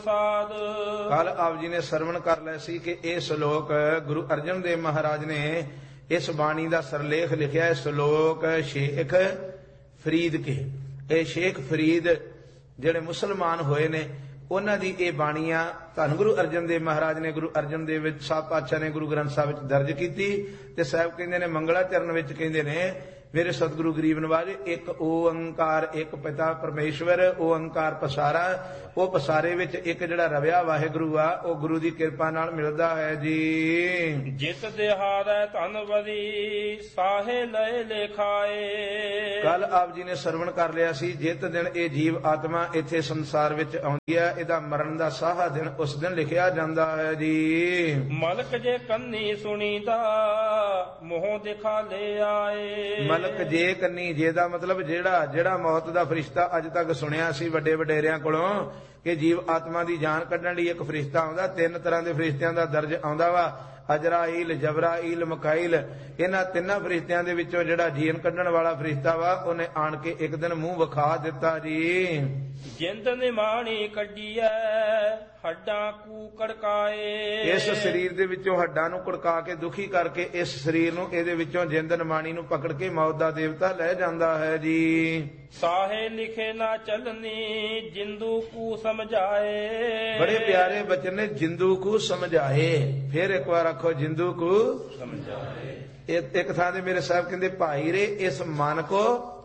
ਸਾਧ। ਕੱਲ ਆਪ ਜੀ ਨੇ ਸਰਵਣ ਕਰ ਲਿਆ ਸੀ ਕਿ ਇਹ ਸ਼ਲੋਕ ਗੁਰੂ ਅਰਜਨ ਦੇਵ ਮਹਾਰਾਜ ਨੇ ਇਸ ਬਾਣੀ ਦਾ ਸਰਲੇਖ ਲਿਖਿਆ ਹੈ। ਸ਼ਲੋਕ ਸ਼ੇਖ ਫਰੀਦ ਕੇ, ਇਹ ਸ਼ੇਖ ਫਰੀਦ ਜਿਹੜੇ ਮੁਸਲਮਾਨ ਹੋਏ ਨੇ ਉਹਨਾਂ ਦੀ ਇਹ ਬਾਣੀਆਂ ਧੰਨ ਗੁਰੂ ਅਰਜਨ ਦੇਵ ਮਹਾਰਾਜ ਨੇ ਗੁਰੂ ਅਰਜਨ ਦੇਵ ਵਿੱਚ ਸਾਹਿਬ ਪਾਤਸ਼ਾਹ ਨੇ ਗੁਰੂ ਗ੍ਰੰਥ ਸਾਹਿਬ ਵਿੱਚ ਦਰਜ ਕੀਤੀ। ਤੇ ਸਾਹਿਬ ਕਹਿੰਦੇ ਨੇ ਮੰਗਲਾ ਚਰਨ ਵਿੱਚ ਕਹਿੰਦੇ ਨੇ ਮੇਰੇ ਸਤਿਗੁਰੂ ਗਰੀਬ ਨਵਾਜ ਇੱਕ ਓੰਕਾਰ ਇੱਕ ਪਿਤਾ ਪਰਮੇਸ਼ਵਰ ਓੰਕਾਰ ਪਸਾਰਾ। ਉਹ ਪਸਾਰੇ ਵਿੱਚ ਇੱਕ ਜਿਹੜਾ ਰਵਿਆ ਵਾਹਿਗੁਰੂ ਆ ਉਹ ਗੁਰੂ ਦੀ ਕਿਰਪਾ ਨਾਲ ਮਿਲਦਾ ਹੈ ਜੀ। ਜਿਤ ਦਿਹਾੜੈ ਧਨਵਦੀ ਸਾਹੇ ਲਏ ਲੇਖਾਏ। ਕੱਲ ਆਪ ਜੀ ਨੇ ਸਰਵਣ ਕਰ ਲਿਆ ਸੀ ਜਿਤ ਦਿਨ ਇਹ ਜੀਵ ਆਤਮਾ ਇੱਥੇ ਸੰਸਾਰ ਵਿੱਚ ਆਉਂਦੀ ਹੈ ਇਹਦਾ ਮਰਨ ਦਾ ਸਾਹਾ ਦਿਨ ਉਸ ਦਿਨ ਲਿਖਿਆ ਜਾਂਦਾ ਹੈ ਜੀ। ਮਲਕ ਜੇ ਕੰਨੀ ਸੁਣੀਦਾ ਮੋਹ ਦਿਖਾ ਲੈ ਆਏ। ਮਲਕ ਜੇ ਕੰਨੀ, ਜੇ ਦਾ ਮਤਲਬ ਜਿਹੜਾ ਮੌਤ ਦਾ ਫਰਿਸ਼ਤਾ ਅੱਜ ਤੱਕ ਸੁਣਿਆ ਸੀ ਵੱਡੇ ਵਡੇਰਿਆਂ ਕੋਲੋਂ ਕਿ ਜੀਵ ਆਤਮਾ ਦੀ ਜਾਨ ਕੱਢਣ ਲਈ ਇੱਕ ਫਰਿਸ਼ਤਾ ਆਉਂਦਾ। 3 ਤਰ੍ਹਾਂ ਦੇ ਫਰਿਸ਼ਤਿਆਂ ਦਾ ਦਰਜ ਆਉਂਦਾ ਵਾ, ਅਜਰਾਈਲ, ਜਬਰਾਈਲ, ਮਕਾਈਲ। ਇਹਨਾਂ 3 ਫਰਿਸ਼ਤਿਆਂ ਦੇ ਵਿੱਚੋਂ ਜਿਹੜਾ ਜੀਵਨ ਕੱਢਣ ਵਾਲਾ ਫਰਿਸ਼ਤਾ ਵਾ ਉਹਨੇ ਆਣ ਕੇ ਇੱਕ ਦਿਨ ਮੂੰਹ ਵਿਖਾ ਦਿੱਤਾ ਜੀ। ਜਿੰਦ ਨਿਮਾਣੀ ਕੱਢੀਐ ਹੱਡਾਂ ਕੂ ਕੜਕਾਏ। ਇਸ ਸਰੀਰ ਦੇ ਵਿੱਚੋਂ ਹੱਡਾਂ ਨੂੰ ਕੜਕਾ ਕੇ ਦੁਖੀ ਕਰਕੇ ਇਸ ਸਰੀਰ ਨੂੰ ਇਹਦੇ ਵਿੱਚੋਂ ਜਿੰਦ ਨਿਮਾਣੀ ਨੂੰ ਪਕੜ ਕੇ ਮੌਤ ਦਾ ਦੇਵਤਾ ਲੈ ਜਾਂਦਾ ਹੈ ਜੀ। ਸਾਹੇ ਲਿਖੇ ਨਾ ਚੱਲਨੀ ਜਿੰਦੂ ਕੂ ਸਮਝਾਏ। ਬੜੇ ਪਿਆਰੇ ਬਚਨ ਨੇ, ਜਿੰਦੂ ਕੂ ਸਮਝਾਏ। ਫਿਰ ਇੱਕ ਵਾਰ ਆਖੋ ਜਿੰਦੂ ਕੂ ਸਮਝਾਏ। ਇੱਕ ਥਾਂ ਤੇ ਮੇਰੇ ਸਾਹਿਬ ਕਹਿੰਦੇ ਭਾਈ ਰੇ ਇਸ ਮਨ ਕੋ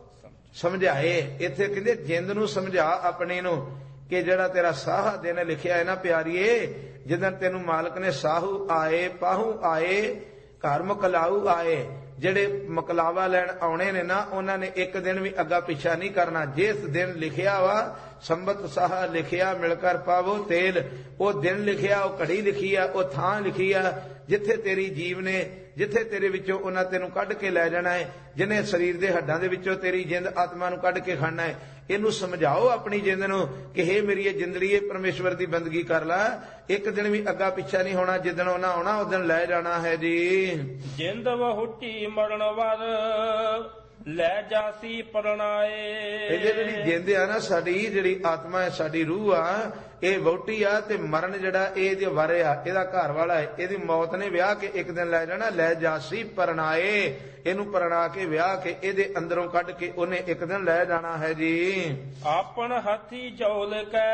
ਸਮਝਾਏ। ਇੱਥੇ ਕਹਿੰਦੇ ਜਿੰਦ ਨੂੰ ਸਮਝਾ ਆਪਣੇ ਨੂੰ ਕਿ ਜਿਹੜਾ ਤੇਰਾ ਸਾਹਾ ਦਿਨ ਲਿਖਿਆ ਹੈ ਨਾ ਪਿਆਰੀਏ, ਜਦੋਂ ਤੈਨੂੰ ਮਾਲਕ ਨੇ ਸਾਹੂ ਆਏ ਪਾਹੂ ਆਏ ਘਰ ਮਕਲਾਊ ਆਏ, ਜਿਹੜੇ ਮਕਲਾਵਾ ਲੈਣ ਆਉਣੇ ਨੇ ਨਾ ਉਹਨਾਂ ਨੇ ਇੱਕ ਦਿਨ ਵੀ ਅੱਗਾ ਪਿੱਛਾ ਨਹੀਂ ਕਰਨਾ। ਜਿਸ ਦਿਨ ਲਿਖਿਆ ਵਾ ਸੰਬਤ ਸਾਹਾ ਲਿਖਿਆ ਮਿਲ ਕਰ ਪਾਵੋ ਤੇਲ, ਉਹ ਦਿਨ ਲਿਖਿਆ, ਉਹ ਘੜੀ ਲਿਖੀ ਆ, ਉਹ ਥਾਂ ਲਿਖੀ ਆ ਜਿੱਥੇ ਤੇਰੀ ਜੀਵ ਨੇ, ਜਿੱਥੇ ਤੇਰੇ ਵਿੱਚੋਂ ਉਹਨਾਂ ਤੈਨੂੰ ਕੱਢ ਕੇ ਲੈ ਜਾਣਾ ਹੈ, ਜਿਹਨੇ ਸਰੀਰ ਦੇ ਹੱਡਾਂ ਦੇ ਵਿੱਚੋਂ ਤੇਰੀ ਜਿੰਦ ਆਤਮਾ ਨੂੰ ਕੱਢ ਕੇ ਖਾਣਾ ਹੈ। ਇਹਨੂੰ ਸਮਝਾਓ ਆਪਣੀ ਜਿੰਦ ਨੂੰ ਕਿ ਹੇ ਮੇਰੀ ਇਹ ਜਿੰਦੜੀਏ ਪਰਮੇਸ਼ਵਰ ਦੀ ਬੰਦਗੀ ਕਰ ਲੈ, ਇੱਕ ਦਿਨ ਵੀ ਅੱਗਾ ਪਿੱਛਾ ਨਹੀਂ ਹੋਣਾ। ਜਿੱਦਣ ਉਹਨਾਂ ਆਉਣਾ ਉਸ ਦਿਨ ਲੈ ਜਾਣਾ ਹੈ ਜੀ। ਜਿੰਦ ਵਹੁਟੀ ਮਰਨ ਵਰ ਲੈ ਜਾਸੀ ਪਰਣਾਏ। ਇਹਦੇ ਜਿਹੜੀ ਜਿੰਦ ਆ ਨਾ ਸਾਡੀ ਜਿਹੜੀ ਆਤਮਾ ਹੈ ਸਾਡੀ ਰੂਹ ਆ ਇਹ ਵਹੁਟੀ ਆ ਤੇ ਮਰਨ ਜਿਹੜਾ ਇਹਦੇ ਵਾਰੇ ਆ ਇਹਦਾ ਘਰ ਵਾਲਾ ਹੈ। ਇਹਦੀ ਮੌਤ ਨੇ ਵਿਆਹ ਕੇ ਇੱਕ ਦਿਨ ਲੈ ਜਾਣਾ। ਲੈ ਜਾਸੀ ਪਰਣਾਏ, ਇਹਨੂੰ ਪਰਣਾ ਕੇ ਵਿਆਹ ਕੇ ਇਹਦੇ ਅੰਦਰੋਂ ਕੱਢ ਕੇ ਉਹਨੇ ਇੱਕ ਦਿਨ ਲੈ ਜਾਣਾ ਹੈ ਜੀ। ਆਪਣ ਹੱਥੀ ਜੋਲ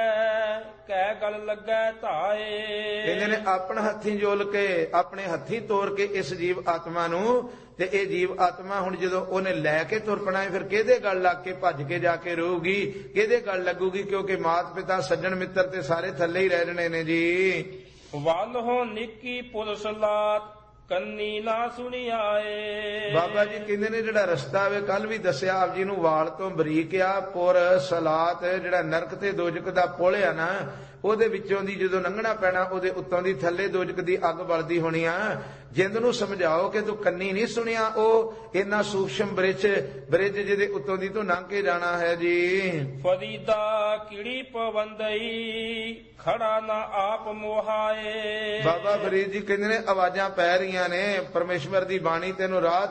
ਕੈ ਗਲ ਲੱਗੈ ਧਾਏ। ਕਹਿੰਦੇ ਨੇ ਆਪਣ ਹੱਥੀ ਜੋਲ ਕੇ ਆਪਣੇ ਹੱਥੀ ਤੋਰ ਕੇ ਇਸ ਜੀਵ ਆਤਮਾ ਨੂੰ, ਤੇ ਇਹ ਜੀਵ ਆਤਮਾ ਹੁਣ ਜਦੋਂ ਉਹਨੇ ਲੈ ਕੇ ਤੁਰ ਪਣਾ ਫਿਰ ਕਿਹਦੇ ਗਲ ਲੱਗ ਕੇ ਭੱਜ ਕੇ ਜਾ ਕੇ ਰਹੂਗੀ, ਕਿਹਦੇ ਗਲ ਲੱਗੂਗੀ? ਕਿਉਂਕਿ ਮਾਤ ਪਿਤਾ ਸੱਜਣ ਮਿੱਤਰ ਤੇ ਸਾਰੇ ਥੱਲੇ ਹੀ ਰਹਿ ਜਾਣੇ ਨੇ ਜੀ। ਵੱਲ ਹੋ ਨਿੱਕੀ ਪੁਲਿਸ ਲਾਤ ਕੰਨੀ ਨਾ ਸੁਣੀ ਆਏ। ਬਾਬਾ ਜੀ ਕਹਿੰਦੇ ਨੇ ਜਿਹੜਾ ਰਸਤਾ ਵੇ ਕੱਲ ਵੀ ਦੱਸਿਆ ਆਪ ਜੀ ਨੂੰ, ਵਾਲ ਤੋਂ ਬਰੀਕ ਆ ਪੁਰ ਸਲਾਤ, ਜਿਹੜਾ ਨਰਕ ਤੇ ਦੋਜਕ ਦਾ ਪੁਲ ਆ ਨਾ ਉਹਦੇ ਵਿੱਚੋਂ ਦੀ ਜਦੋਂ ਲੰਘਣਾ ਪੈਣਾ ਉਹਦੇ ਉੱਤੋਂ ਦੀ ਥੱਲੇ ਦੋਜਕ ਦੀ ਅੱਗ ਬਲਦੀ ਹੋਣੀ ਆ। ਜਿੰਦ ਨੂੰ ਸਮਝਾਓ ਕਿ ਤੂੰ ਕੰਨੀ ਨਹੀਂ ਸੁਣਿਆ, ਉਹ ਇੰਨਾ ਸੂਖਸ਼ਮ ਬ੍ਰਿਜ ਜਿਹਦੇ ਉੱਤੋਂ ਦੀ ਤੂੰ ਲੰਘ ਕੇ ਜਾਣਾ ਹੈ ਜੀ। ਫਰੀਦਾ ਕਿੜੀ ਪਵੰਦਈ ਖੜਾ ਨਾ ਆਪ ਮੋਹਾਏ। ਬਾਬਾ ਫਰੀਦ ਜੀ ਕਹਿੰਦੇ ਨੇ ਆਵਾਜ਼ਾਂ ਪੈ ਰਹੀਆਂ ਨੇ, ਪਰਮੇਸ਼ਵਰ ਦੀ ਬਾਣੀ ਤੈਨੂੰ ਰਾਹ